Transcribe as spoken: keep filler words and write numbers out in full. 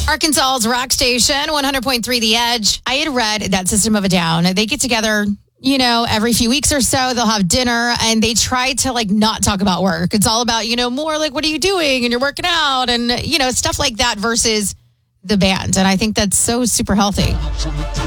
Arkansas's rock station, one hundred point three The Edge. I had read that System of a Down, they get together, you know, every few weeks or so. They'll have dinner and they try to like not talk about work. It's all about, you know, more like, what are you doing? And you're working out and, you know, stuff like that versus the band. And I think that's so super healthy.